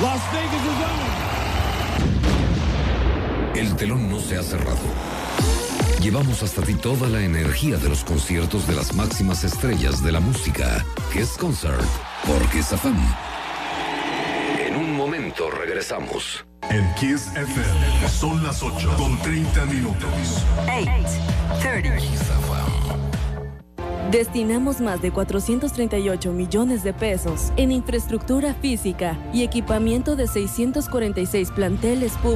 Las Vegas is on. El telón no se ha cerrado. Llevamos hasta ti toda la energía de los conciertos de las máximas estrellas de la música. Kiss Concert por Kiss FM. En un momento regresamos. En Kiss FM son las 8:30. 8:30. Kiss FM. Destinamos más de 438 millones de pesos en infraestructura física y equipamiento de 646 planteles públicos.